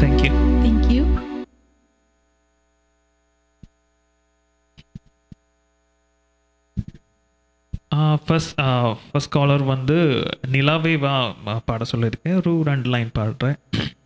Thank you. Thank you. First collar வந்து நிலாவே வா பாட சொல்லியிருக்கேன். ஒரு 2 லைன் பாடுறேன்.